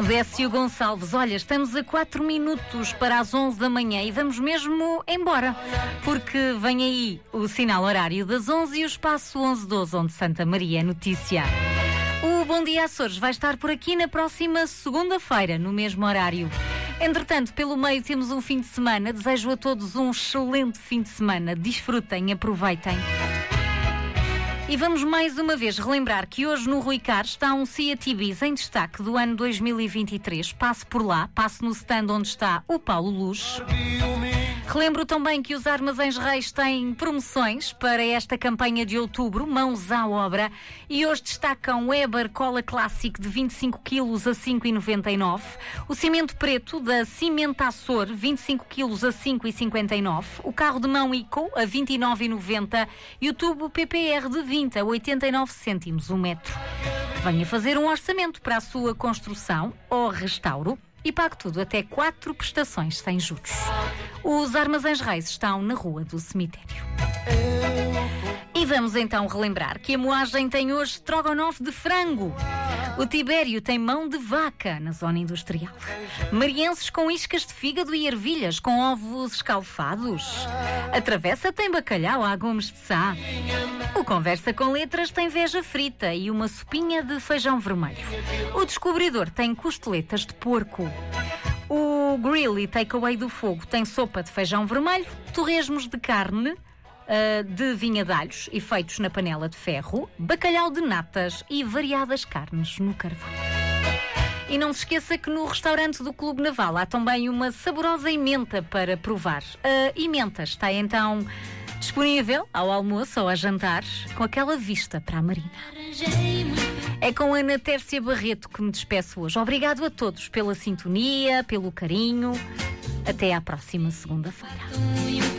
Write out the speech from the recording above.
Décio Gonçalves, olha, estamos a 4 minutos para as 11 da manhã e vamos mesmo embora, porque vem aí o sinal horário das 11 e o espaço 11-12, onde Santa Maria é notícia. O Bom Dia Açores vai estar por aqui na próxima segunda-feira, no mesmo horário. Entretanto, pelo meio temos um fim de semana. Desejo a todos um excelente fim de semana. Desfrutem, aproveitem. E vamos mais uma vez relembrar que hoje no Rui Car está um Seat Ibiza em destaque do ano 2023. Passe por lá, passe no stand onde está o Paulo Luz. Relembro também que os Armazéns Reis têm promoções para esta campanha de outubro, mãos à obra, e hoje destacam o Eber Cola Classic de 25 kg a 5,99, o cimento preto da Cimentaçor 25 kg a 5,59, o carro de mão Eco a 29,90 e o tubo PPR de 20 a 89 cêntimos o metro. Venha fazer um orçamento para a sua construção ou restauro e pague tudo até 4 prestações sem juros. Os Armazéns Reis estão na Rua do Cemitério. E vamos então relembrar que a moagem tem hoje strogonofe de frango. O Tibério tem mão de vaca na zona industrial. Marienses com iscas de fígado e ervilhas com ovos escalfados. A Travessa tem bacalhau à Gomes de Sá. O Conversa com Letras tem veja frita e uma sopinha de feijão vermelho. O Descobridor tem costeletas de porco. O Grill e Takeaway do Fogo tem sopa de feijão vermelho, torresmos de carne de vinha de alhos e feitos na panela de ferro, bacalhau de natas e variadas carnes no carvão. E não se esqueça que no restaurante do Clube Naval há também uma saborosa ementa para provar. A ementa está então disponível ao almoço ou a jantar, com aquela vista para a marina. É com a Ana Tércia Barreto que me despeço hoje. Obrigado a todos pela sintonia, pelo carinho. Até à próxima segunda-feira.